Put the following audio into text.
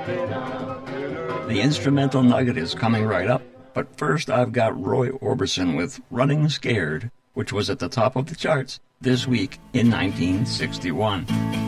The instrumental nugget is coming right up, but first I've got Roy Orbison with Running Scared, which was at the top of the charts this week in 1961.